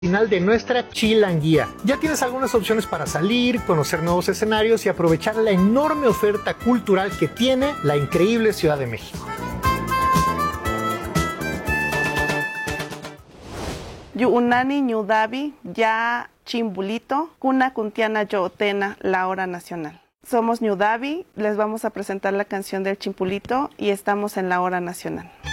Final de nuestra Chilanguía. Ya tienes algunas opciones para salir, conocer nuevos escenarios y aprovechar la enorme oferta cultural que tiene la increíble Ciudad de México. Yuunani Ñudavi, ya Chimbulito, Cuna Cuntiana Yootena, la hora nacional. Somos Ñudavi, les vamos a presentar la canción del Chimpulito y estamos en la hora nacional.